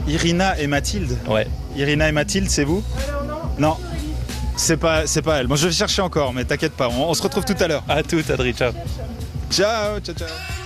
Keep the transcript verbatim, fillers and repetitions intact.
Irina et Mathilde. Ouais. Irina et Mathilde, c'est vous? Non. C'est pas, c'est pas elle. Bon, je vais chercher encore, mais t'inquiète pas, on, on se retrouve tout à l'heure. À tout, Adri, ciao. Ciao, ciao, ciao.